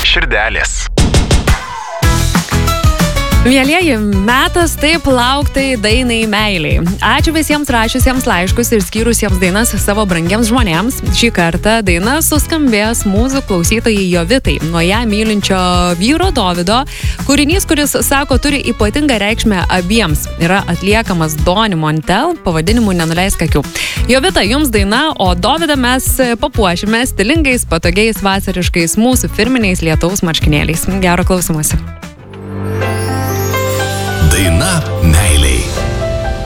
širdelės. Mielieji, metas taip lauktai dainai meiliai. Ačiū visiems rašiusiems laiškus ir skyrusiems dainas savo brangiems žmonėms. Šį kartą daina suskambės mūsų klausytojai Jovitai, nuo ją mylinčio vyro Dovido. Kūrinys, kuris, sako, turi ypatingą reikšmę abiems. Yra atliekamas Doni Montel pavadinimu Nenuleisk akių. Jovita, jums daina, o Dovidą mes papuošime stilingais, patogiais, vasariškais mūsų firminiais lietaus marškinėliais. Gero klausymosi.